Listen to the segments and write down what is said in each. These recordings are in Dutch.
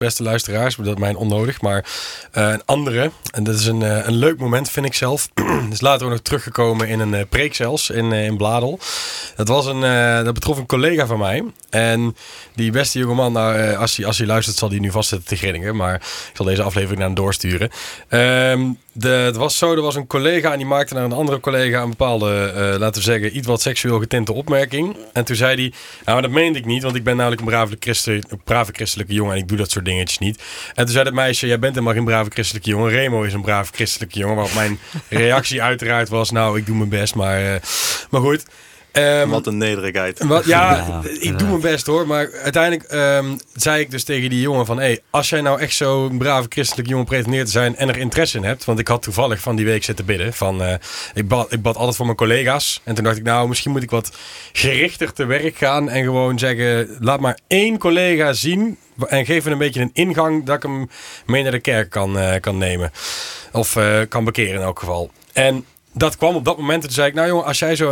beste luisteraars, dat is mij onnodig. Maar een andere, en dat is een leuk moment, vind ik zelf. Dus later ook nog teruggekomen in een preek zelfs in Bladel. Dat betrof een collega van mij. En die beste jongeman, nou, als hij luistert, zal hij nu vast zitten te grinniken. Maar ik zal deze aflevering naar hem doorsturen. Het was zo, er was een collega en die maakte naar een andere collega een bepaalde, laten we zeggen, iets wat seksueel getinte opmerking. En toen zei hij, nou, maar dat meende ik niet, want ik ben namelijk een brave christelijke jongen en ik doe dat soort dingetjes niet. En toen zei dat meisje, jij bent helemaal geen brave christelijke jongen. Remo is een brave christelijke jongen. Waarop mijn reactie uiteraard was, nou, ik doe mijn best, maar goed. Wat een nederigheid. Ik doe mijn best hoor. Maar uiteindelijk zei ik dus tegen die jongen van, als jij nou echt zo'n brave christelijke jongen pretendeert te zijn en er interesse in hebt. Want ik had toevallig van die week zitten bidden. Ik bad altijd voor mijn collega's. En toen dacht ik, nou, misschien moet ik wat gerichter te werk gaan. En gewoon zeggen, laat maar 1 collega zien. En geef hem een beetje een ingang dat ik hem mee naar de kerk kan nemen. Of kan bekeren in elk geval. En dat kwam op dat moment. Toen zei ik, nou jongen, als jij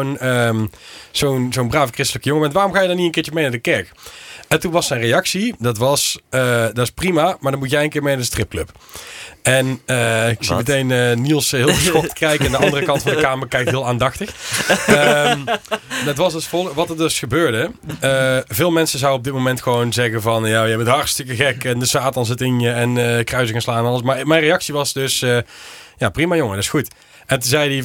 zo'n brave christelijke jongen bent, waarom ga je dan niet een keertje mee naar de kerk? En toen was zijn reactie, dat is prima, maar dan moet jij een keer mee naar de stripclub. En ik zie meteen Niels heel geschokt kijken. En de andere kant van de kamer kijkt heel aandachtig. Dat was dus wat er dus gebeurde. Veel mensen zouden op dit moment gewoon zeggen van, ja, je bent hartstikke gek en de Satan zit in je en kruisingen slaan en alles. Maar mijn reactie was dus, ja, prima jongen, dat is goed. En toen zei hij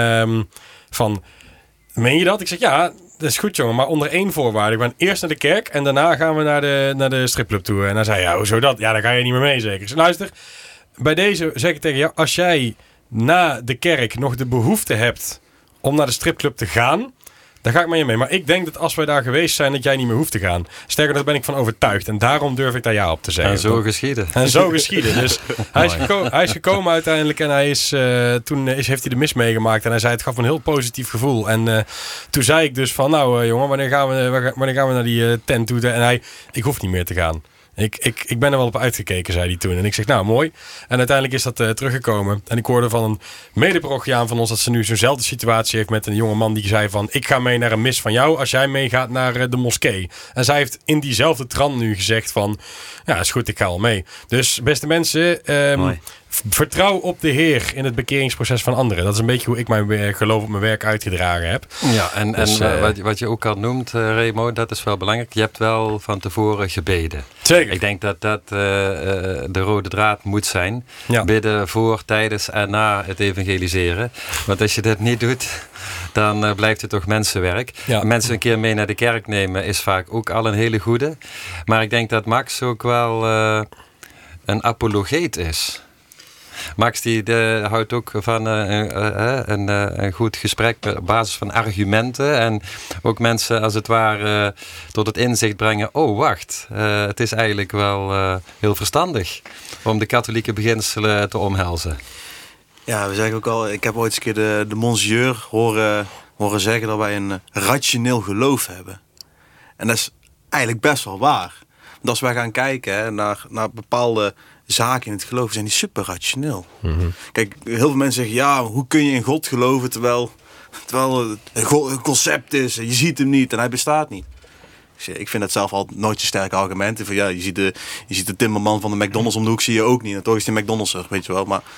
van, meen je dat? Ik zeg, ja, dat is goed jongen, maar onder 1 voorwaarde. Ik ben eerst naar de kerk en daarna gaan we naar de stripclub toe. En hij zei, ja, hoezo dat? Ja, dan ga je niet meer mee zeker. Ik zeg, luister, bij deze zeg ik tegen jou, als jij na de kerk nog de behoefte hebt om naar de stripclub te gaan, dan ga ik met je mee. Maar ik denk dat als wij daar geweest zijn, dat jij niet meer hoeft te gaan. Sterker, daar ben ik van overtuigd. En daarom durf ik daar ja op te zeggen. En zo geschieden. Dus hij is gekomen uiteindelijk en toen heeft hij de mis meegemaakt. En hij zei, het gaf een heel positief gevoel. En toen zei ik dus van, nou jongen, wanneer gaan we naar die tent toe? En ik hoef niet meer te gaan. Ik ben er wel op uitgekeken, zei hij toen. En ik zeg, nou mooi. En uiteindelijk is dat teruggekomen. En ik hoorde van een medeparochiaan van ons dat ze nu zo'nzelfde situatie heeft met een jonge man die zei van, ik ga mee naar een mis van jou als jij meegaat naar de moskee. En zij heeft in diezelfde trant nu gezegd van, ja is goed, ik ga al mee. Dus beste mensen, vertrouw op de Heer in het bekeringsproces van anderen. Dat is een beetje hoe ik mijn geloof op mijn werk uitgedragen heb. Ja, en wat je ook al noemt, Remo, dat is wel belangrijk. Je hebt wel van tevoren gebeden. Zeker. Ik denk dat de rode draad moet zijn. Ja. Bidden voor, tijdens en na het evangeliseren. Want als je dat niet doet, dan blijft het toch mensenwerk. Ja. Mensen een keer mee naar de kerk nemen is vaak ook al een hele goede. Maar ik denk dat Max ook wel een apologeet is. Max houdt ook van een goed gesprek op basis van argumenten. En ook mensen als het ware tot het inzicht brengen. Oh, wacht. Het is eigenlijk wel heel verstandig om de katholieke beginselen te omhelzen. Ja, we zeggen ook al, ik heb ooit eens een keer de monsieur horen zeggen dat wij een rationeel geloof hebben. En dat is eigenlijk best wel waar. Want als wij gaan kijken naar bepaalde zaken in het geloof, zijn die super rationeel. Mm-hmm. Kijk, heel veel mensen zeggen, ja, hoe kun je in God geloven terwijl het een concept is en je ziet hem niet en hij bestaat niet. Ik vind dat zelf al nooit een sterke argument. Van, ja, je ziet de timmerman van de McDonald's om de hoek zie je ook niet. En toch is die McDonald's er, weet je wel. Maar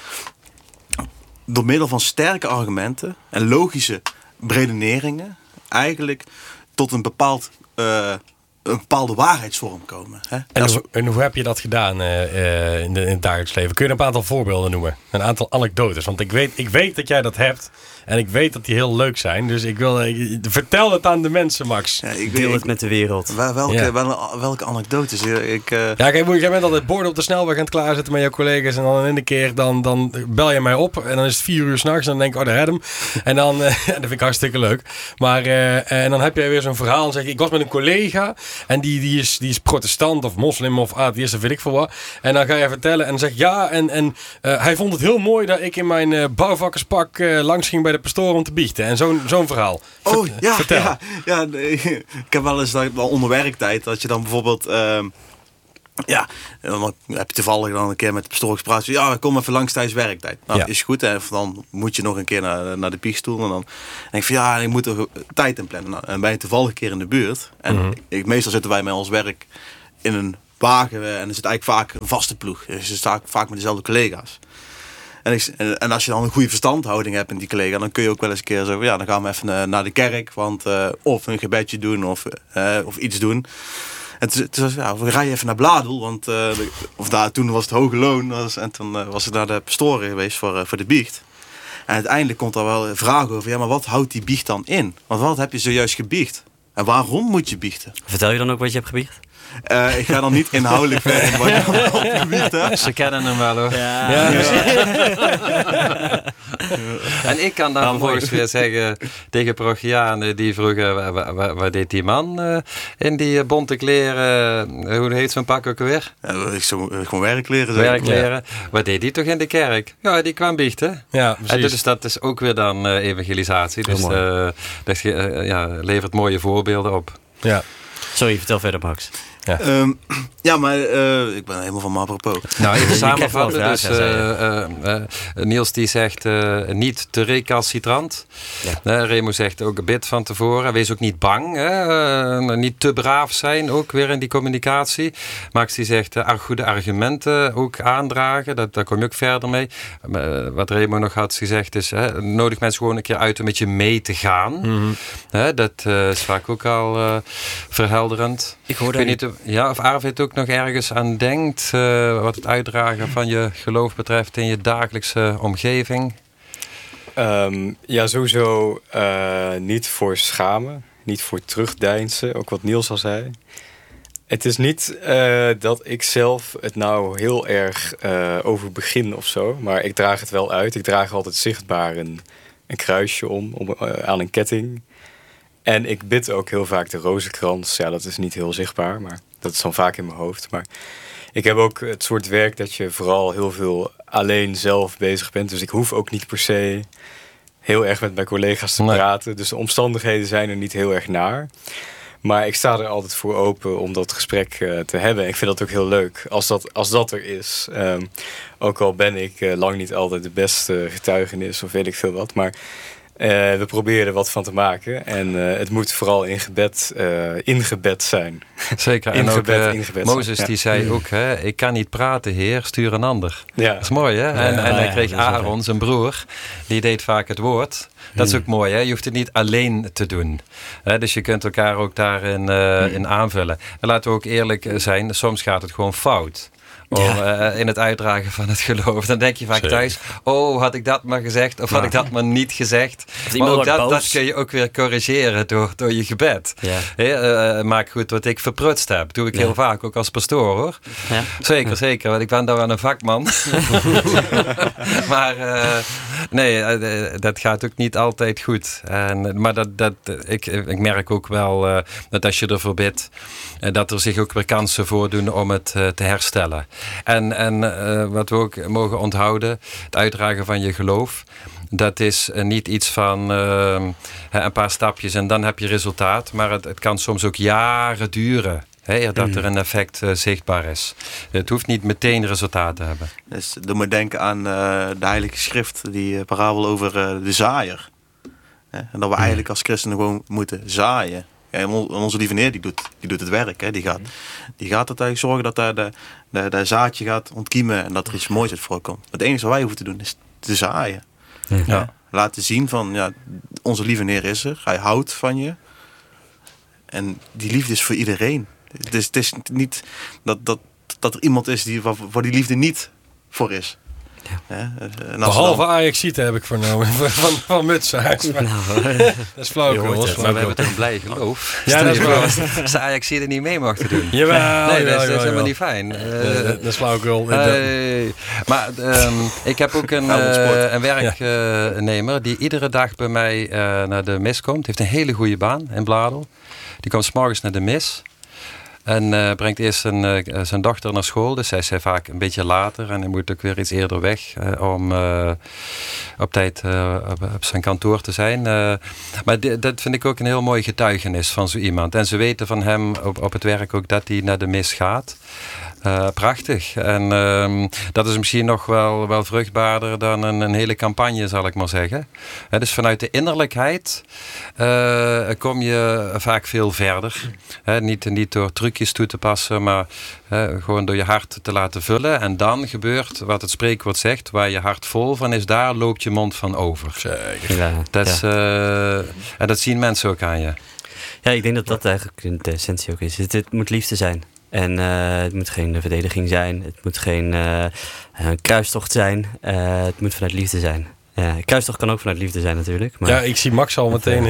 door middel van sterke argumenten en logische redeneringen eigenlijk tot een bepaalde waarheidsvorm komen. Hè? En hoe heb je dat gedaan in het dagelijks leven? Kun je een aantal voorbeelden noemen? Een aantal anekdotes. Want ik weet dat jij dat hebt. En ik weet dat die heel leuk zijn. Dus vertel het aan de mensen, Max. Ja, deel het met de wereld. Welke anekdotes? Kijk, jij bent altijd borden op de snelweg aan het klaarzetten met jouw collega's. En dan in een keer dan bel je mij op. En dan is het 4 uur 's nachts. En dan denk ik, oh, daar heb hem. En dan, dat vind ik hartstikke leuk. Maar, en dan heb jij weer zo'n verhaal. En zeg ik was met een collega. En die is protestant of moslim of atheïst, weet ik veel wat. En dan ga je vertellen. En dan zeg ik, ja. En hij vond het heel mooi dat ik in mijn bouwvakkerspak langs ging bij de pastoor om te biechten. En zo'n verhaal. Vertel. Ja, ik heb wel eens onder werktijd dat je dan bijvoorbeeld dan heb je toevallig dan een keer met de pastoor gesproken. Ja, kom even langs tijdens werktijd. Nou, is goed. En dan moet je nog een keer naar de biechtstoel. En dan denk ik van ik moet er tijd in plannen. Nou, en ben je toevallig een keer in de buurt. En meestal zitten wij met ons werk in een wagen we, en er zit eigenlijk vaak een vaste ploeg. Dus je staat vaak met dezelfde collega's. En als je dan een goede verstandhouding hebt met die collega, dan kun je ook wel eens een keer zo, dan gaan we even naar de kerk, want of een gebedje doen of iets doen. En we rijden even naar Bladel, want toen was het hoge loon, en toen was ik naar de pastoren geweest voor de biecht. En uiteindelijk komt er wel een vraag over, maar wat houdt die biecht dan in? Want wat heb je zojuist gebiecht? En waarom moet je biechten? Vertel je dan ook wat je hebt gebiecht? Ik ga dan niet inhoudelijk verder wat je allemaal gebiecht hebt. Ze kennen hem wel hoor. Ja. En ik kan dan vervolgens weer zeggen tegen parochianen die vroegen, wat deed die man in die bonte kleren? Hoe heet zo'n pak ook weer? Gewoon werkkleren. Werkkleren. Ja. Wat deed die toch in de kerk? Ja, die kwam biechten. Ja, precies. Dus dat is ook weer dan evangelisatie. Dus dat levert mooie voorbeelden op. Ja. Sorry, vertel verder, Max. Ja, maar ik ben helemaal van apropos. Nou, even samenvatten. Dus, Niels die zegt niet te recalcitrant. Ja. Remo zegt ook een bid van tevoren. Wees ook niet bang. Niet te braaf zijn, ook weer in die communicatie. Max die zegt goede argumenten ook aandragen. Daar kom je ook verder mee. Wat Remo nog had gezegd is, nodig mensen gewoon een keer uit om met je mee te gaan. Mm-hmm. Dat is vaak ook al verhelderend. Ik weet niet of Arvid ook nog ergens aan denkt, wat het uitdragen van je geloof betreft in je dagelijkse omgeving? Sowieso niet voor schamen, niet voor terugdeinzen, ook wat Niels al zei. Het is niet dat ik zelf het nou heel erg over begin of zo, maar ik draag het wel uit. Ik draag altijd zichtbaar een kruisje om aan een ketting. En ik bid ook heel vaak de rozenkrans. Ja, dat is niet heel zichtbaar, maar dat is dan vaak in mijn hoofd. Maar ik heb ook het soort werk dat je vooral heel veel alleen zelf bezig bent. Dus ik hoef ook niet per se heel erg met mijn collega's te praten. Dus de omstandigheden zijn er niet heel erg naar. Maar ik sta er altijd voor open om dat gesprek te hebben. Ik vind dat ook heel leuk, als dat er is. Ook al ben ik lang niet altijd de beste getuigenis of weet ik veel wat. Maar we proberen er wat van te maken. En het moet vooral ingebed zijn. Zeker. En ook Mozes die zei ook, ik kan niet praten, Heer, stuur een ander. Ja. Dat is mooi, hè? En hij kreeg Aaron, zijn broer, die deed vaak het woord. Dat is ook mooi, hè? Je hoeft het niet alleen te doen. Dus je kunt elkaar ook daarin in aanvullen. En laten we ook eerlijk zijn, soms gaat het gewoon fout. In het uitdragen van het geloof. Dan denk je vaak thuis, had ik dat maar gezegd of had ik dat maar niet gezegd. Maar ook dat kun je ook weer corrigeren door je gebed. Ja. Maak goed wat ik verprutst heb. Doe ik heel vaak, ook als pastoor hoor. Ja. Zeker, want ik ben daar aan een vakman. Maar dat gaat ook niet altijd goed. Maar ik merk ook wel dat als je ervoor bidt, dat er zich ook weer kansen voordoen om het te herstellen. En wat we ook mogen onthouden, het uitdragen van je geloof, dat is niet iets van een paar stapjes en dan heb je resultaat. Maar het kan soms ook jaren duren. Dat er een effect zichtbaar is. Het hoeft niet meteen resultaat te hebben. Dus doe me denken aan de Heilige Schrift, die parabel over de zaaier. En dat we eigenlijk als christenen gewoon moeten zaaien. Ja, onze lieve Heer die doet het werk. Hè. Die gaat er eigenlijk zorgen dat daar zaadje gaat ontkiemen en dat er iets moois uit voorkomt. Het enige wat wij hoeven te doen is te zaaien. Ja. Laten zien van, onze lieve Heer is er. Hij houdt van je. En die liefde is voor iedereen. Het is niet dat er iemand is waar die liefde niet voor is. Ja. Behalve Ajaxieten heb ik vernomen van Mutsaars. Dat is flauwekul. Maar we hebben toch een blij geloof. Ja, dat is waar. Als de Ajaxieten niet mee mochten doen. Jawel. Nee, dat is helemaal niet fijn. Dat is flauwekul. Maar ik heb ook een werknemer die iedere dag bij mij naar de mis komt. Heeft een hele goede baan in Bladel. Die komt 's morgens naar de mis. En brengt eerst zijn dochter naar school. Dus zij is vaak een beetje later. En hij moet ook weer iets eerder weg. Om op tijd op zijn kantoor te zijn. Maar dat vind ik ook een heel mooi getuigenis van zo iemand. En ze weten van hem op het werk ook dat hij naar de mis gaat. Prachtig. En dat is misschien nog wel vruchtbaarder dan een hele campagne, zal ik maar zeggen. Dus vanuit de innerlijkheid kom je vaak veel verder. Niet door trucjes toe te passen, maar gewoon door je hart te laten vullen. En dan gebeurt wat het spreekwoord zegt, waar je hart vol van is, daar loopt je mond van over. Zeker. Ja, en dat zien mensen ook aan je. Ja, ik denk dat dat eigenlijk de essentie ook is. Het moet liefde zijn. En het moet geen verdediging zijn. Het moet geen kruistocht zijn. Het moet vanuit liefde zijn. Kruistocht kan ook vanuit liefde zijn natuurlijk. Maar... Ja, ik zie Max al meteen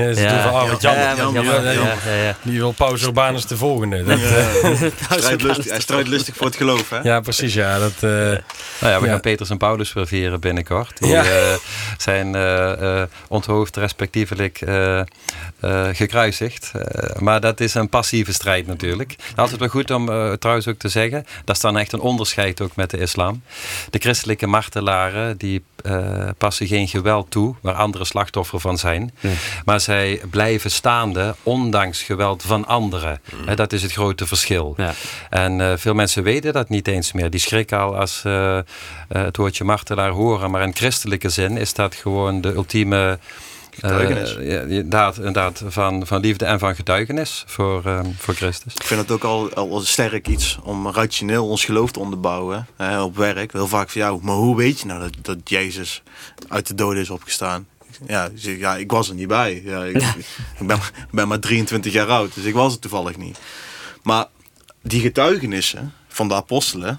die wil Paus Urbanus de volgende. Hij strijdlustig voor het geloof, hè? Ja, precies. Ja, we gaan Petrus en Paulus weer vieren binnenkort. Die zijn onthoofd respectievelijk gekruisigd. Maar dat is een passieve strijd natuurlijk. Altijd wel goed om trouwens ook te zeggen, dat is dan echt een onderscheid ook met de islam. De christelijke martelaren die passen geen geweld toe, waar anderen slachtoffer van zijn. Nee. Maar zij blijven staande, ondanks geweld van anderen. Dat is het grote verschil. Ja. En veel mensen weten dat niet eens meer. Die schrikken al als het woordje martelaar horen. Maar in christelijke zin is dat gewoon de ultieme inderdaad van liefde en van getuigenis voor Christus. Ik vind het ook al sterk iets om rationeel ons geloof te onderbouwen op werk. Heel vaak van maar hoe weet je nou dat Jezus uit de doden is opgestaan? Ja, ik was er niet bij. Ja, ik ben maar 23 jaar oud, dus ik was er toevallig niet. Maar die getuigenissen van de apostelen,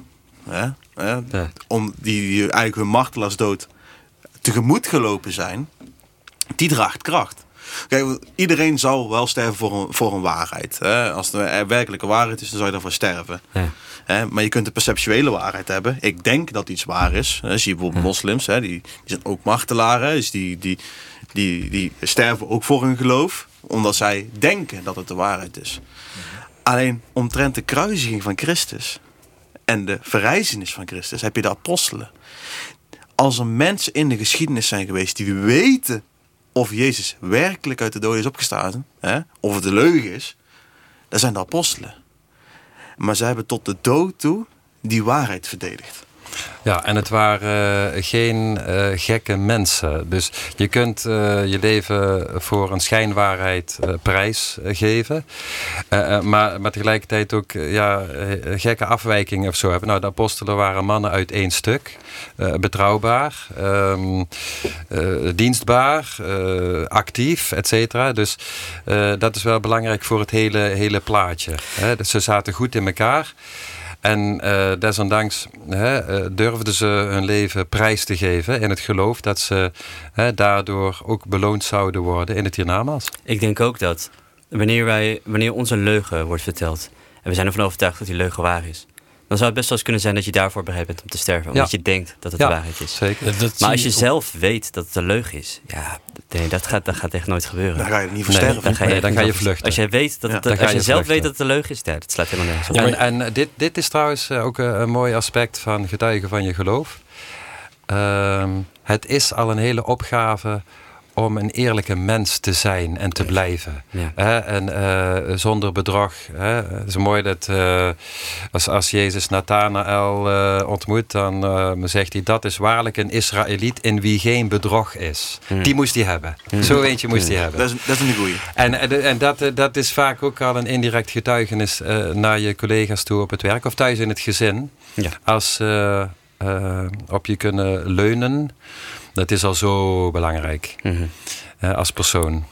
om die eigenlijk hun martelaarsdood tegemoet gelopen zijn, die draagt kracht. Kijk, iedereen zal wel sterven voor een waarheid. Als het een werkelijke waarheid is, dan zou je daarvoor sterven. Ja. Maar je kunt de perceptuele waarheid hebben. Ik denk dat iets waar is. Zie je bijvoorbeeld moslims, die zijn ook martelaren. Dus die sterven ook voor hun geloof, omdat zij denken dat het de waarheid is. Alleen omtrent de kruisiging van Christus en de verrijzenis van Christus heb je de apostelen. Als er mensen in de geschiedenis zijn geweest die weten of Jezus werkelijk uit de doden is opgestaan, of het de leugen is, dat zijn de apostelen. Maar zij hebben tot de dood toe die waarheid verdedigd. Ja, en het waren geen gekke mensen. Dus je kunt je leven voor een schijnwaarheid prijsgeven. Maar tegelijkertijd ook gekke afwijkingen of zo hebben. Nou, de apostelen waren mannen uit één stuk. Betrouwbaar, dienstbaar, actief, et cetera. Dus dat is wel belangrijk voor het hele plaatje. Dus ze zaten goed in elkaar. En desondanks durfden ze hun leven prijs te geven in het geloof dat ze daardoor ook beloond zouden worden in het hiernamaals. Ik denk ook dat wanneer ons een leugen wordt verteld, en we zijn ervan overtuigd dat die leugen waar is, dan zou het best wel eens kunnen zijn dat je daarvoor bereid bent om te sterven. Omdat je denkt dat het de waarheid is. Zeker. Maar als je zelf weet dat het een leugen is, dat gaat echt nooit gebeuren. Dan ga je er niet voor sterven. Dan ga je vluchten. Als je weet als je zelf weet dat het een leugen is, dat slaat helemaal nergens op. En dit is trouwens ook een mooi aspect van getuigen van je geloof. Het is al een hele opgave om een eerlijke mens te zijn en te blijven. Ja. En zonder bedrog. Het is mooi dat als Jezus Nathanael ontmoet, dan zegt hij, dat is waarlijk een Israëliet in wie geen bedrog is. Die moest hij hebben. Zo eentje moest hij hebben. Dat is een goeie. En dat is vaak ook al een indirect getuigenis naar je collega's toe op het werk of thuis in het gezin. Ja. Als op je kunnen leunen. Dat is al zo belangrijk als persoon.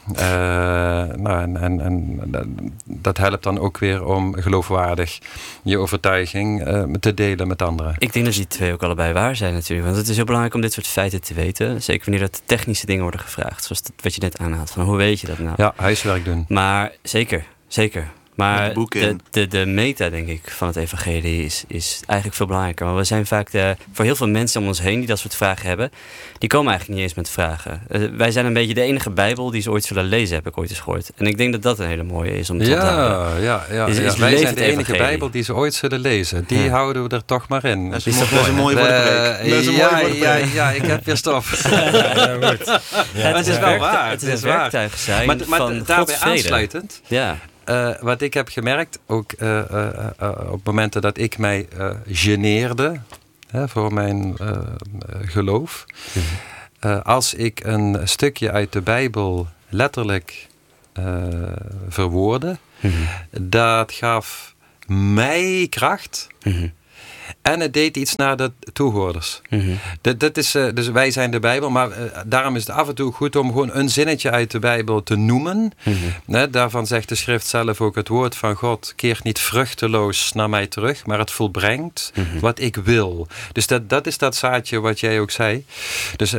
Dat helpt dan ook weer om geloofwaardig je overtuiging te delen met anderen. Ik denk dat die twee ook allebei waar zijn natuurlijk. Want het is heel belangrijk om dit soort feiten te weten. Zeker wanneer dat technische dingen worden gevraagd. Zoals wat je net aanhaalt. Van hoe weet je dat nou? Ja, huiswerk doen. Maar zeker. Maar de meta, denk ik, van het evangelie is eigenlijk veel belangrijker. Want we zijn vaak voor heel veel mensen om ons heen die dat soort vragen hebben, die komen eigenlijk niet eens met vragen. Wij zijn een beetje de enige Bijbel die ze ooit zullen lezen, heb ik ooit eens gehoord. En ik denk dat dat een hele mooie is om te onthouden. Ja. Wij zijn de enige Bijbel die ze ooit zullen lezen. Die houden we er toch maar in. Dat is een mooie voor de preek. Ja, ik heb weer stof. Het is wel waar. Het is een werktuig zijn maar daarbij aansluitend. Ja. wat ik heb gemerkt, ook op momenten dat ik mij geneerde voor mijn geloof. Als ik een stukje uit de Bijbel letterlijk verwoordde, dat gaf mij kracht. En het deed iets naar de toehoorders. Dat is, dus wij zijn de Bijbel, maar daarom is het af en toe goed om gewoon een zinnetje uit de Bijbel te noemen. Daarvan zegt de schrift zelf ook: het woord van God keert niet vruchteloos naar mij terug, maar het volbrengt wat ik wil. Dus dat is dat zaadje wat jij ook zei. Dus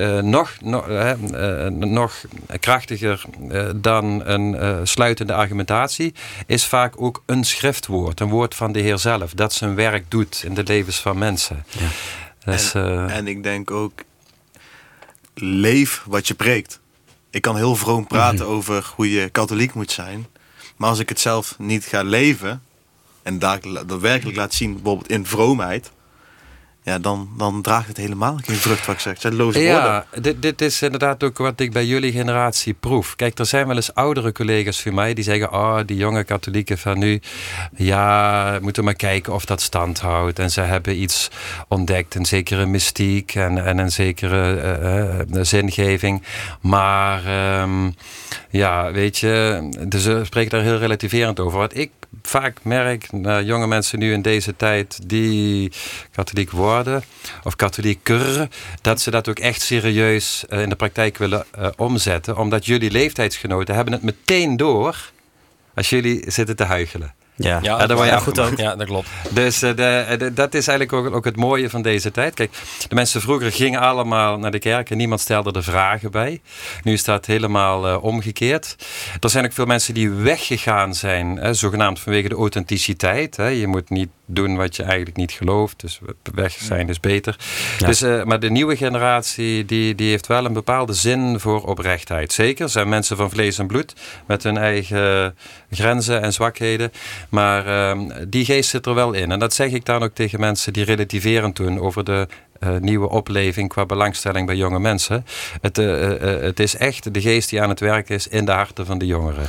nog krachtiger dan een sluitende argumentatie is vaak ook een schriftwoord, een woord van de Heer zelf, dat zijn werk doet in de levens van mensen. Ja. Dus, en ik denk ook, leef wat je preekt. Ik kan heel vroom praten over hoe je katholiek moet zijn, maar als ik het zelf niet ga leven en daadwerkelijk laat zien, bijvoorbeeld in vroomheid, ja, dan draagt het helemaal geen vrucht, wat ik zeg. Het zijn loze woorden. Dit is inderdaad ook wat ik bij jullie generatie proef. Kijk, er zijn wel eens oudere collega's van mij die zeggen: die jonge katholieken van nu, ja, moeten maar kijken of dat stand houdt. En ze hebben iets ontdekt, een zekere mystiek en een zekere zingeving. Maar weet je, dus ze spreken daar heel relativerend over. Wat ik vaak merk, jonge mensen nu in deze tijd die katholiek worden, of katholieker, dat ze dat ook echt serieus in de praktijk willen omzetten. Omdat jullie leeftijdsgenoten hebben het meteen door als jullie zitten te huichelen. Ja, dat was goed ook. Ja, dat klopt. Dus dat is eigenlijk ook het mooie van deze tijd. Kijk, de mensen vroeger gingen allemaal naar de kerk en niemand stelde er vragen bij. Nu is dat helemaal omgekeerd. Er zijn ook veel mensen die weggegaan zijn, zogenaamd vanwege de authenticiteit. Je moet niet doen wat je eigenlijk niet gelooft. Dus weg zijn is beter. Ja. Dus, maar de nieuwe generatie die heeft wel een bepaalde zin voor oprechtheid. Zeker, zijn mensen van vlees en bloed met hun eigen grenzen en zwakheden. Maar die geest zit er wel in. En dat zeg ik dan ook tegen mensen die relativerend doen over de nieuwe opleving qua belangstelling bij jonge mensen. Het is echt de geest die aan het werk is in de harten van de jongeren.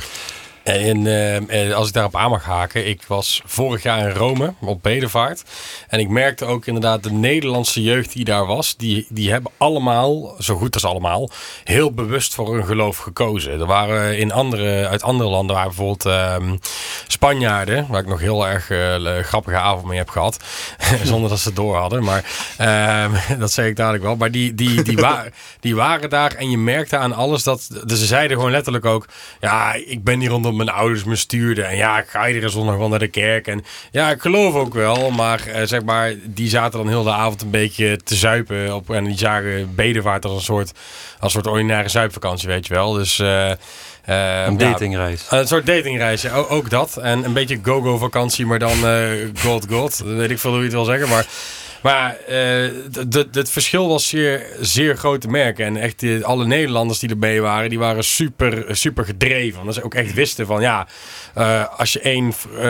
En als ik daarop aan mag haken, ik was vorig jaar in Rome op bedevaart. En ik merkte ook inderdaad de Nederlandse jeugd die daar was, die hebben allemaal, zo goed als allemaal, heel bewust voor hun geloof gekozen. Er waren uit andere landen, waren bijvoorbeeld Spanjaarden, waar ik nog heel erg grappige avond mee heb gehad. Zonder dat ze het door hadden, maar dat zeg ik dadelijk wel. Maar die waren daar en je merkte aan alles dat, dus ze zeiden gewoon letterlijk ook, ja, ik ben hier omdat mijn ouders me stuurden. En ja, ik ga iedere zondag wel naar de kerk. En ja, ik geloof ook wel. Maar zeg maar, die zaten dan heel de avond een beetje te zuipen. En die zagen bedevaart als een soort ordinaire zuipvakantie, weet je wel. Dus een datingreis. Een soort datingreis, ja, ook dat. En een beetje go-go vakantie, maar dan God. Weet ik veel hoe je het wil zeggen. Maar het verschil was zeer, zeer groot te merken. En echt alle Nederlanders die erbij waren, die waren super, super gedreven. Omdat ze ook echt wisten van ja, als je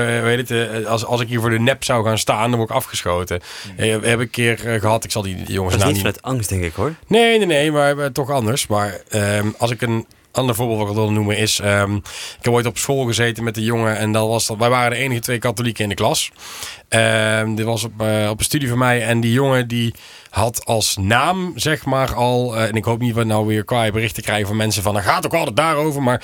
als ik hier voor de nep zou gaan staan, dan word ik afgeschoten. Heb ik een keer gehad, ik zal die jongens dat is niet vanuit angst, denk ik, hoor. Nee, maar toch anders. Maar als ik een ander voorbeeld wat ik wil noemen is, ik heb ooit op school gezeten met een jongen en wij waren de enige 2 katholieken in de klas. Dit was op een studie van mij en die jongen die had als naam zeg maar al, en ik hoop niet wat nou weer kwaai berichten krijgen van mensen van, dan gaat ook altijd daarover, maar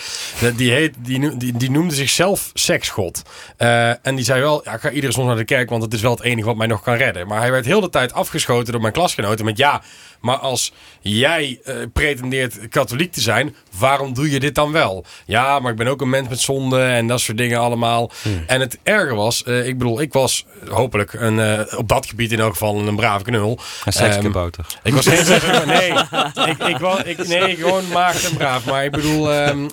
die noemde zichzelf seksgod. En die zei wel, ja, ik ga iedere zondag naar de kerk, want het is wel het enige wat mij nog kan redden. Maar hij werd heel de tijd afgeschoten door mijn klasgenoten met ja, maar als jij pretendeert katholiek te zijn, waarom doe je dit dan wel? Ja, maar ik ben ook een mens met zonde en dat soort dingen allemaal. En het erge was, ik was hopelijk op dat gebied in elk geval een brave knul. Een sekskebouter. Ik was geen sekskebouter. Nee, gewoon maagd en braaf. Maar ik bedoel...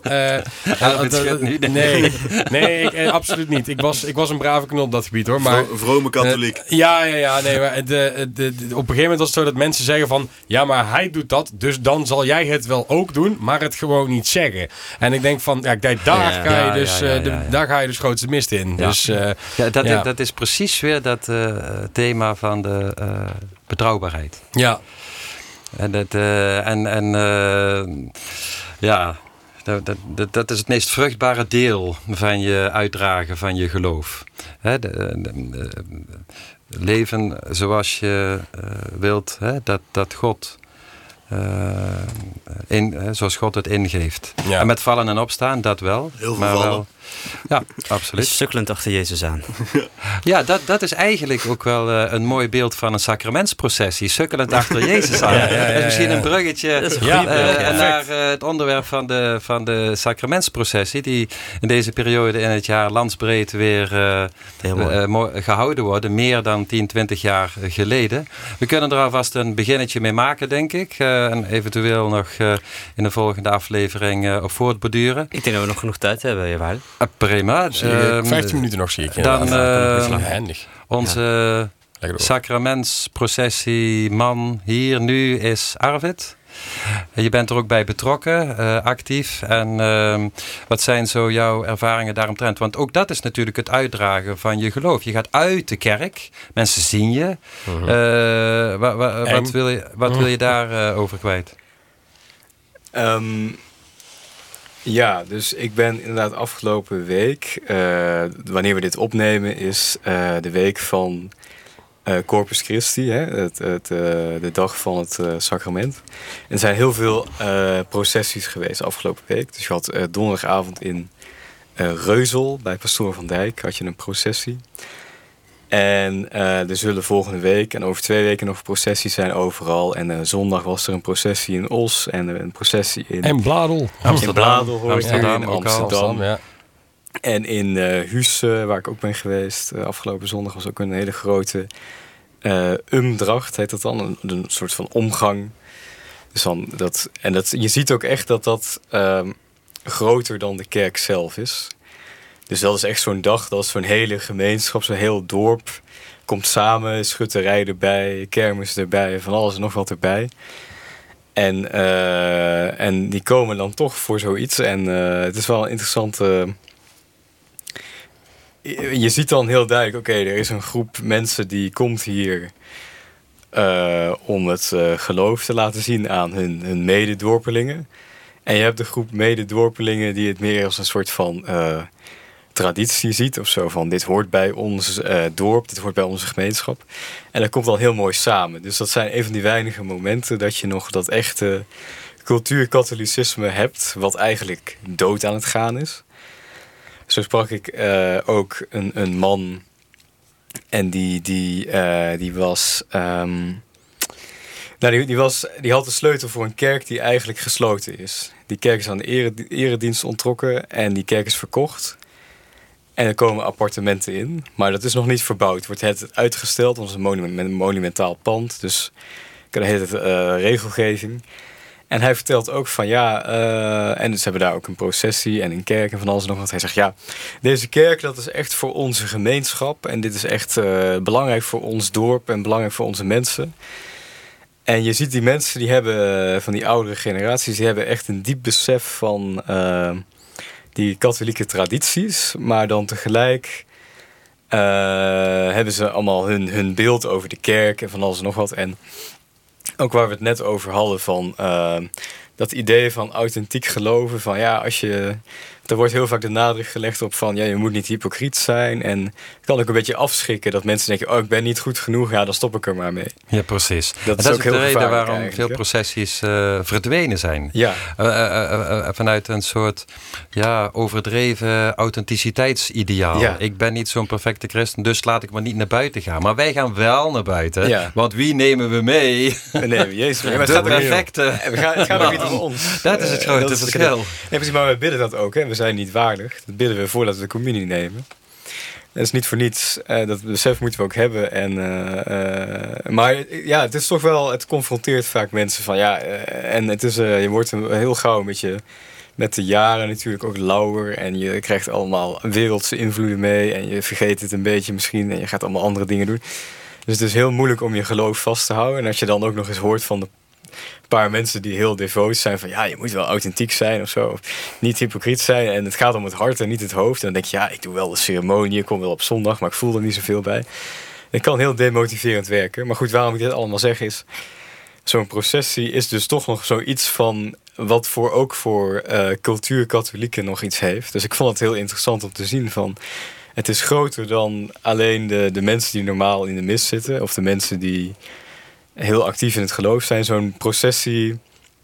nee, absoluut niet. Ik was een brave knul op dat gebied, hoor. Maar vrome katholiek. Ja. Nee, maar op een gegeven moment was het zo dat mensen zeggen van, ja, maar hij doet dat, dus dan zal jij het wel ook doen, maar het gewoon niet zeggen. En ik denk van, daar ga je dus grootste mist in. Ja. Dus, dat is precies weer dat thema van de betrouwbaarheid. Ja. En Dat is het meest vruchtbare deel van je uitdragen van je geloof. Leven zoals je wilt, dat God... zoals God het ingeeft. Ja. En met vallen en opstaan, dat wel. Heel veel vallen. Wel, ja, absoluut. Sukkelend achter Jezus aan. Ja, dat is eigenlijk ook wel een mooi beeld van een sacramentsprocessie. Sukkelend achter Jezus aan. Dat is misschien een bruggetje naar het onderwerp van de sacramentsprocessie, die in deze periode in het jaar landsbreed weer gehouden worden. Meer dan 10, 20 jaar geleden. We kunnen er alvast een beginnetje mee maken, denk ik. En eventueel nog in de volgende aflevering op voortborduren. Ik denk dat we nog genoeg tijd hebben, Jawaarde. Prima. 15 minuten nog, zie ik. Dan handig. Onze sacramentsprocessie man hier nu is Arvid. Je bent er ook bij betrokken, actief. En wat zijn zo jouw ervaringen daaromtrent? Want ook dat is natuurlijk het uitdragen van je geloof. Je gaat uit de kerk, mensen zien je. Wat wil je daarover kwijt? Ja, dus ik ben inderdaad afgelopen week, wanneer we dit opnemen, is de week van Corpus Christi, de dag van het sacrament. En er zijn heel veel processies geweest afgelopen week. Dus je had donderdagavond in Reuzel, bij Pastoor van Dijk, had je een processie. En er zullen volgende week en over 2 weken nog processies zijn overal. En zondag was er een processie in Os en een processie in Bladel. In Bladel hoor Amsterdam, ik in Amsterdam. Ja. En in Huus, waar ik ook ben geweest, afgelopen zondag was ook een hele grote umdracht, heet dat dan. Een soort van omgang. Dus dan je ziet ook echt dat groter dan de kerk zelf is. Dus dat is echt zo'n dag, dat is zo'n hele gemeenschap, zo'n heel dorp. Komt samen, schutterij erbij, kermis erbij, van alles en nog wat erbij. En die komen dan toch voor zoiets. En het is wel een interessante... Je ziet dan heel duidelijk, oké, er is een groep mensen die komt hier om het geloof te laten zien aan hun mededorpelingen. En je hebt de groep mededorpelingen die het meer als een soort van traditie ziet of zo. Van dit hoort bij ons dorp, dit hoort bij onze gemeenschap. En dat komt dan heel mooi samen. Dus dat zijn een van die weinige momenten dat je nog dat echte cultuurkatholicisme hebt, wat eigenlijk dood aan het gaan is. Zo sprak ik ook een man en die was... die had de sleutel voor een kerk die eigenlijk gesloten is. Die kerk is aan de eredienst onttrokken en die kerk is verkocht. En er komen appartementen in, maar dat is nog niet verbouwd. Wordt het uitgesteld, want het is een monumentaal pand. Dus er heet het regelgeving. En hij vertelt ook van en ze hebben daar ook een processie en een kerk en van alles en nog wat. Hij zegt deze kerk dat is echt voor onze gemeenschap. En dit is echt belangrijk voor ons dorp en belangrijk voor onze mensen. En je ziet die mensen die hebben, van die oudere generaties, die hebben echt een diep besef van die katholieke tradities. Maar dan tegelijk hebben ze allemaal hun beeld over de kerk en van alles en nog wat. En ook waar we het net over hadden van dat idee van authentiek geloven. Van er wordt heel vaak de nadruk gelegd op van je moet niet hypocriet zijn. En het kan ook een beetje afschrikken dat mensen denken, ik ben niet goed genoeg, dan stop ik er maar mee. Ja, precies. Dat is ook heel de reden waarom eigenlijk, veel processies verdwenen zijn. Ja. Vanuit een soort overdreven authenticiteitsideaal. Ja. Ik ben niet zo'n perfecte christen, dus laat ik maar niet naar buiten gaan. Maar wij gaan wel naar buiten. Ja. Want wie nemen we mee? We nemen Jezus mee. De perfecte. Het gaat ook niet om ons. Dat is het grote verschil. Nee, precies, maar we bidden dat ook. Hè. We zijn niet waardig. Dat bidden we voordat we de communie nemen. Dat is niet voor niets. Dat besef moeten we ook hebben. Maar het is toch wel... Het confronteert vaak mensen van... en het is, je wordt heel gauw met de jaren natuurlijk ook lauwer. En je krijgt allemaal wereldse invloeden mee. En je vergeet het een beetje misschien. En je gaat allemaal andere dingen doen. Dus het is heel moeilijk om je geloof vast te houden. En als je dan ook nog eens hoort van de paar mensen die heel devoot zijn van je moet wel authentiek zijn of zo. Of niet hypocriet zijn en het gaat om het hart en niet het hoofd. En dan denk je, ik doe wel de ceremonie, ik kom wel op zondag, maar ik voel er niet zoveel bij. Het kan heel demotiverend werken. Maar goed, waarom ik dit allemaal zeg is, zo'n processie is dus toch nog zoiets van wat ook voor cultuurkatholieken nog iets heeft. Dus ik vond het heel interessant om te zien van... Het is groter dan alleen de mensen die normaal in de mis zitten... of de mensen die heel actief in het geloof zijn. Zo'n processie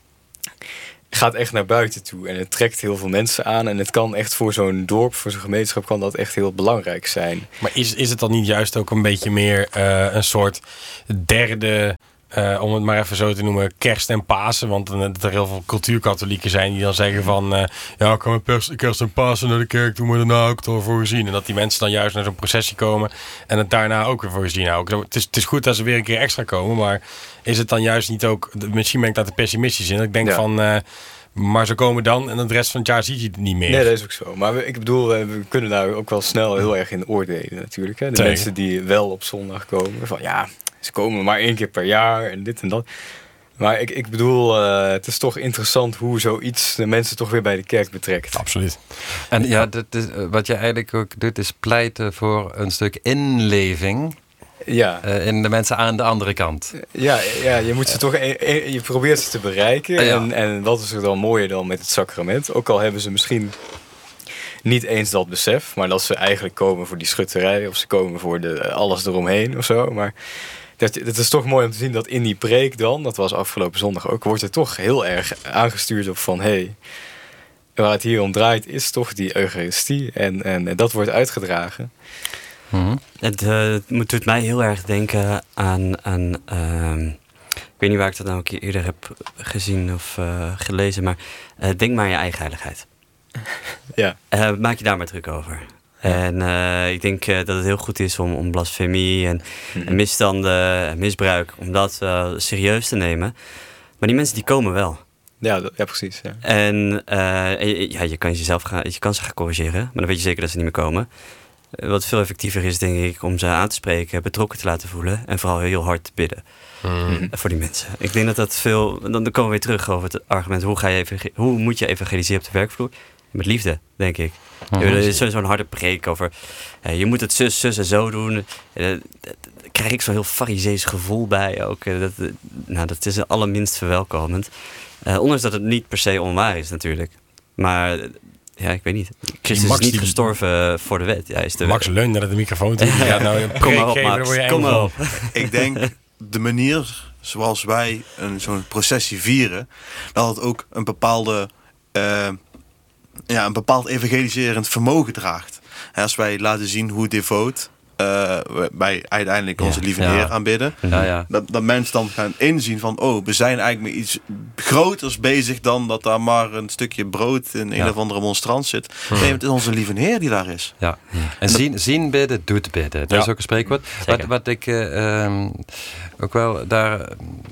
gaat echt naar buiten toe. En het trekt heel veel mensen aan. En het kan echt voor zo'n dorp, voor zo'n gemeenschap... kan dat echt heel belangrijk zijn. Maar is het dan niet juist ook een beetje meer een soort derde... om het maar even zo te noemen, kerst en Pasen. Want er heel veel cultuurkatholieken zijn die dan zeggen van... ik kan met kerst en Pasen naar de kerk toe, maar daarna ook toch voor gezien. En dat die mensen dan juist naar zo'n processie komen en het daarna ook weer voor gezien houden. Het is goed dat ze weer een keer extra komen, maar is het dan juist niet ook... Misschien ben ik daar te pessimistisch in. Ik denk van... maar ze komen dan en de rest van het jaar zie je het niet meer. Nee, dat is ook zo. Maar ik bedoel, we kunnen daar ook wel snel heel erg in oordelen natuurlijk. Hè? De mensen die wel op zondag komen. Van ze komen maar 1 keer per jaar en dit en dat. Maar ik bedoel, het is toch interessant hoe zoiets de mensen toch weer bij de kerk betrekt. Absoluut. En wat je eigenlijk ook doet, is pleiten voor een stuk inleving. Ja. In de mensen aan de andere kant. Ja, je moet ze toch je probeert ze te bereiken. En wat is er dan mooier dan met het sacrament? Ook al hebben ze misschien niet eens dat besef, maar dat ze eigenlijk komen voor die schutterij of ze komen voor alles eromheen of zo. Maar het is toch mooi om te zien dat in die preek dan, dat was afgelopen zondag ook, wordt er toch heel erg aangestuurd op van waar het hier om draait is toch die Eucharistie en dat wordt uitgedragen. Mm-hmm. Het doet mij heel erg denken aan ik weet niet waar ik dat nou een keer eerder heb gezien of gelezen, maar denk maar aan je eigen heiligheid. Ja. Maak je daar maar druk over. En ik denk dat het heel goed is om blasfemie en misstanden en misbruik, om dat serieus te nemen. Maar die mensen die komen wel. Ja, precies. Ja. En je kan ze gaan corrigeren, maar dan weet je zeker dat ze niet meer komen. Wat veel effectiever is, denk ik, om ze aan te spreken, betrokken te laten voelen en vooral heel hard te bidden voor die mensen. Ik denk dat veel... Dan komen we weer terug over het argument, hoe moet je evangeliseren op de werkvloer? Met liefde, denk ik. Er is zo'n harde preek over, je moet het zus en zo doen. Daar krijg ik zo'n heel farisees gevoel bij ook. Dat is allerminst verwelkomend. Ondanks dat het niet per se onwaar is natuurlijk. Maar... Ja, ik weet niet. Christus is niet gestorven voor de wet. Hij is de Max leunt naar de microfoon toe. Ja, nou een preek geven, dan word je kom maar op. Ik denk, de manier zoals wij zo'n processie vieren, dat het ook een bepaald evangeliserend vermogen draagt. Als wij laten zien hoe devoot wij uiteindelijk onze lieve Heer aanbidden. Dat mensen dan gaan inzien van, we zijn eigenlijk met iets groters bezig dan dat daar maar een stukje brood in een of andere monstrans zit. Nee, het is onze lieve Heer die daar is. Ja. En zien bidden, doet bidden. Dat is ook een spreekwoord. Wat ik ook wel daar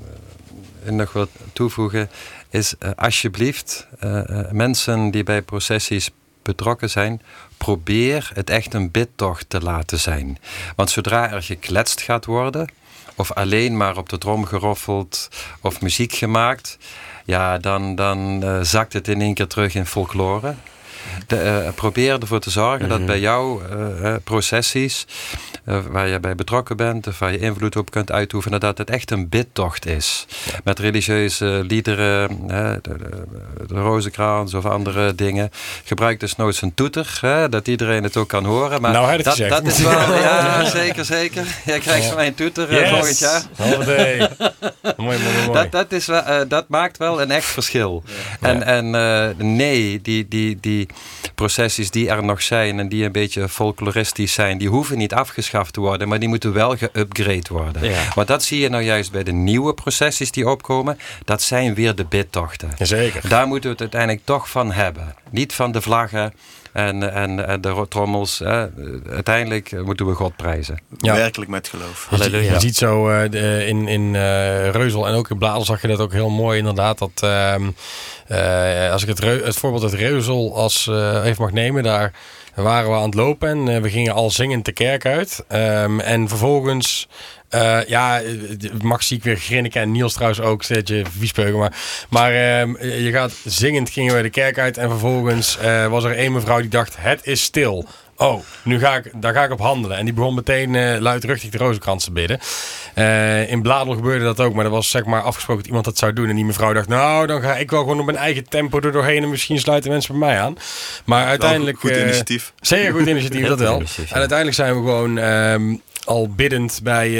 nog wil toevoegen is, alsjeblieft, mensen die bij processies betrokken zijn, probeer het echt een bidtocht te laten zijn. Want zodra er gekletst gaat worden, of alleen maar op de trom geroffeld, of muziek gemaakt, dan zakt het in één keer terug in folklore. Probeer ervoor te zorgen dat bij jouw processies, waar je bij betrokken bent, of waar je invloed op kunt uitoefenen, dat het echt een bidtocht is. Met religieuze liederen, de rozenkrans of andere dingen. Gebruik dus nooit een toeter, dat iedereen het ook kan horen. Maar nou, dat is wel, zeker. Jij krijgt van mij een toeter volgend jaar. Mooi. Dat maakt wel een echt verschil. Ja. Die processies die er nog zijn en die een beetje folkloristisch zijn, die hoeven niet afgeschaft te worden, maar die moeten wel geupgrade worden. Ja. Want dat zie je nou juist bij de nieuwe processies die opkomen. Dat zijn weer de bidtochten. Zeker. Daar moeten we het uiteindelijk toch van hebben. Niet van de vlaggen en de trommels. Uiteindelijk moeten we God prijzen. Ja. Werkelijk met geloof. Je ziet zo in Reuzel en ook in Bladel zag je dat ook heel mooi inderdaad. Dat als ik het voorbeeld uit Reuzel even mag nemen, daar waren we aan het lopen en we gingen al zingend de kerk uit. En vervolgens... Max zie ik weer grinniken en Niels trouwens ook, steeds viespeuken. Maar je gaat zingend, gingen we de kerk uit en vervolgens was er een mevrouw die dacht, het is stil. daar ga ik op handelen. En die begon meteen luidruchtig de rozenkrans te bidden. In Bladel gebeurde dat ook, maar dat was zeg maar afgesproken dat iemand dat zou doen. En die mevrouw dacht, nou, dan ga ik wel gewoon op mijn eigen tempo er doorheen en misschien sluiten mensen bij mij aan. Maar uiteindelijk... Goed initiatief. Zeer goed initiatief, dat wel. En uiteindelijk zijn we gewoon... al biddend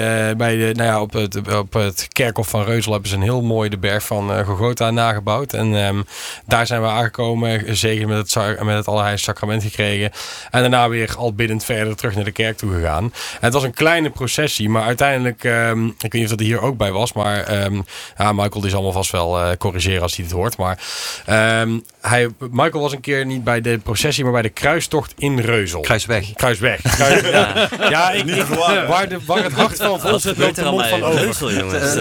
op het kerkhof van Reuzel hebben ze een heel mooi de berg van Golgotha nagebouwd. En daar zijn we aangekomen, zegen met het Allerheilige Sacrament gekregen. En daarna weer al biddend verder terug naar de kerk toe gegaan. En het was een kleine processie, maar uiteindelijk, ik weet niet of dat er hier ook bij was, maar Michael die zal me vast wel corrigeren als hij dit hoort. Maar Michael was een keer niet bij de processie, maar bij de kruistocht in Reuzel. Kruisweg. Waar het hart van vol zit, loopt de mond van over.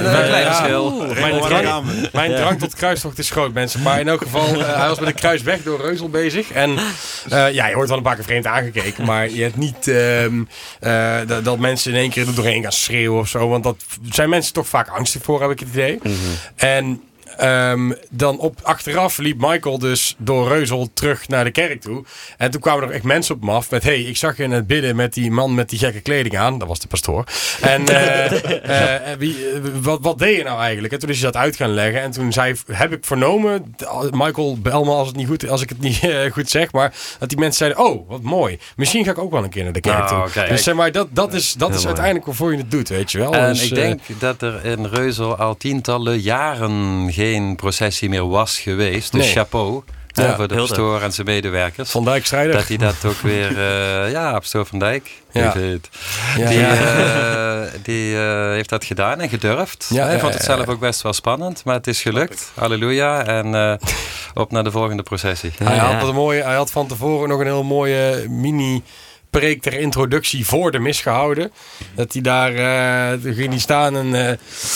Mijn drang tot kruistocht is groot, mensen. Maar in elk geval, hij was met de kruisweg door Reuzel bezig. En je wordt wel een paar keer vreemd aangekeken. Maar je hebt niet dat mensen in één keer er doorheen gaan schreeuwen of zo. Want dat zijn mensen toch vaak angstig voor, heb ik het idee. Mm-hmm. En... dan achteraf liep Michael dus door Reuzel terug naar de kerk toe. En toen kwamen er echt mensen op hem af met... ik zag je net bidden met die man met die gekke kleding aan. Dat was de pastoor. En wat deed je nou eigenlijk? En toen is hij dat uit gaan leggen. En toen heb ik vernomen... Michael, bel me als ik het niet goed zeg. Maar dat die mensen zeiden... Oh, wat mooi. Misschien ga ik ook wel een keer naar de kerk toe. Okay. Dus zeg maar, dat is uiteindelijk waarvoor je het doet, weet je wel. En dus, ik denk dat er in Reuzel al tientallen jaren geen processie meer was geweest. Dus chapeau voor de pastoor en zijn medewerkers. Van Dijk strijder. Dat hij dat ook weer... pastoor Van Dijk. Ja. Die heeft dat gedaan en gedurfd. Hij vond het zelf ook best wel spannend, maar het is gelukt. Halleluja. En op naar de volgende processie. Hij had van tevoren nog een heel mooie mini-preek ter introductie voor de mis gehouden. Dat hij daar ging hij staan en...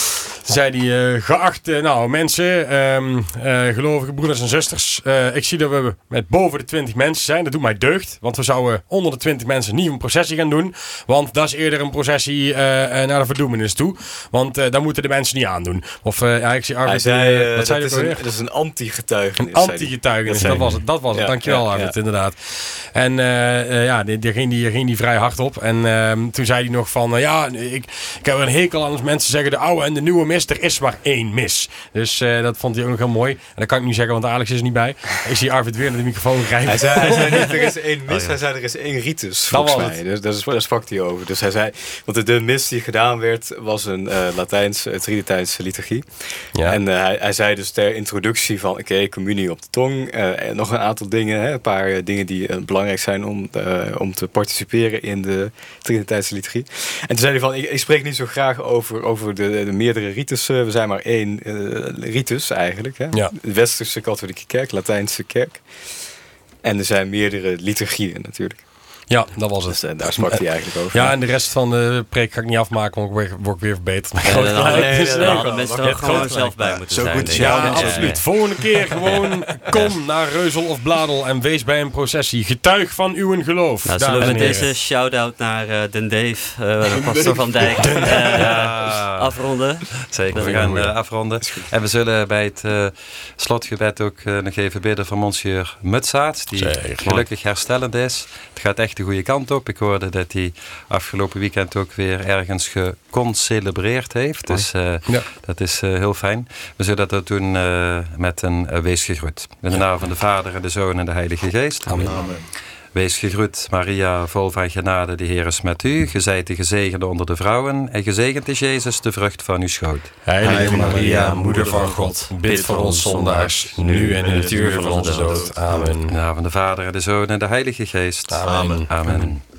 zei hij, geachte mensen, gelovige broeders en zusters. Ik zie dat we met boven de 20 mensen zijn. Dat doet mij deugd. Want we zouden onder de 20 mensen niet een processie gaan doen. Want dat is eerder een processie naar de verdoemenis toe. Want daar moeten de mensen niet aandoen. Of ik zie Arvid. Wat zei hij? Dat is een anti-getuigenis. Een anti-getuigenis, dat was het. Dankjewel Arvid, inderdaad. En daar ging die vrij hard op. En toen zei hij nog van, ik heb een hekel aan als mensen zeggen de oude en de nieuwe mis. Er is maar één mis. Dus dat vond hij ook nog heel mooi. En dat kan ik nu zeggen, want Alex is er niet bij. Ik zie Arvid weer naar de microfoon grijpen. Hij zei niet, er is één mis. Hij zei, er is één ritus, volgens mij. Dus daar sprak hij over. Dus hij zei, want de mis die gedaan werd, was een Tridentijnse liturgie. Ja. En hij zei dus ter introductie van, communie op de tong. En nog een aantal dingen, een paar dingen die belangrijk zijn om te participeren in de Tridentijnse liturgie. En toen zei hij van, ik spreek niet zo graag over de meerdere ritus. We zijn maar één ritus eigenlijk. Hè? Ja. De Westerse katholieke kerk, Latijnse kerk. En er zijn meerdere liturgieën natuurlijk. Ja, dat was het. Dus, daar sprak hij eigenlijk over. Ja, en de rest van de preek ga ik niet afmaken, want ik word weer verbeterd. Dan hadden mensen er ook gewoon zelf bij moeten zijn. Goed, ja, absoluut. Volgende keer gewoon kom naar Reuzel of Bladel en wees bij een processie. Getuig van uw geloof. Nou, zullen we met deze shout-out naar Den Dave, pastoor Van Dijk, afronden? Zeker, we gaan afronden. En we zullen bij het slotgebed ook nog even bidden voor monsieur Mutsaert, die gelukkig herstellend is. Het gaat echt de goede kant op. Ik hoorde dat hij afgelopen weekend ook weer ergens geconcelebreerd heeft. Dus dat is heel fijn. We zullen dat doen met een wees gegroet. In de naam van de Vader en de Zoon en de Heilige Geest. Amen. Amen. Wees gegroet, Maria, vol van genade, de Heer is met u. Ge zijt de gezegende onder de vrouwen en gezegend is Jezus, de vrucht van uw schoot. Heilige Maria, moeder van God, bid voor ons zondaars, nu en in het uur van onze dood. Amen. In de naam van de Vader en de Zoon en de Heilige Geest. Amen. Amen.